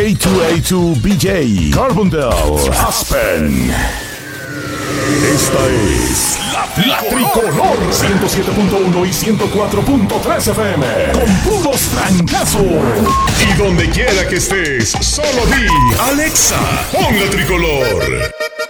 A2A2BJ, Carbondale, Aspen. Esta es la Tricolor 107.1 y 104.3 FM. Con puros trancazos. Y donde quiera que estés, solo di Alexa, pon la Tricolor.